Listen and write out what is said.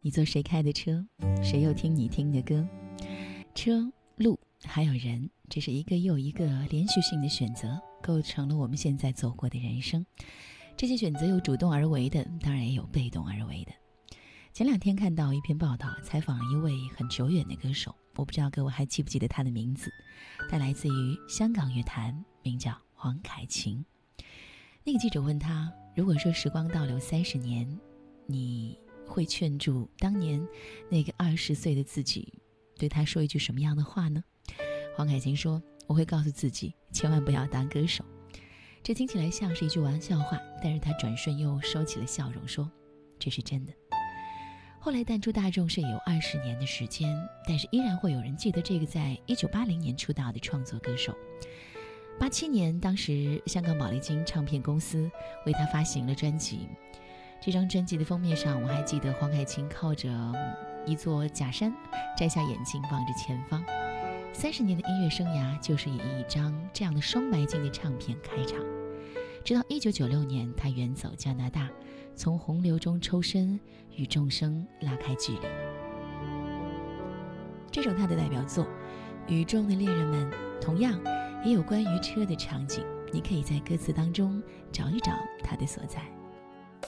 你坐谁开的车，谁又听你听的歌。车、路还有人，这是一个又一个连续性的选择，构成了我们现在走过的人生。这些选择有主动而为的，当然也有被动而为的。前2天看到一篇报道，采访一位很久远的歌手，我不知道各位还记不记得他的名字，他来自于香港乐坛，名叫黄凯芹。那个记者问他，如果说时光倒流30年，你会劝住当年那个20岁的自己，对他说一句什么样的话呢？黄凯芹说，我会告诉自己千万不要当歌手。这听起来像是一句玩笑话，但是他转瞬又收起了笑容，说这是真的。后来淡出大众是有20年的时间，但是依然会有人记得这个在1980年出道的创作歌手。87年，当时香港宝丽金唱片公司为他发行了专辑，这张专辑的封面上，我还记得黄凯芹靠着一座假山，摘下眼镜望着前方。30年的音乐生涯就是以一张这样的双白金的唱片开场，直到1996年他远走加拿大，从洪流中抽身，与众生拉开距离。这首他的代表作《雨中的恋人们》同样也有关于车的场景，你可以在歌词当中找一找它的所在。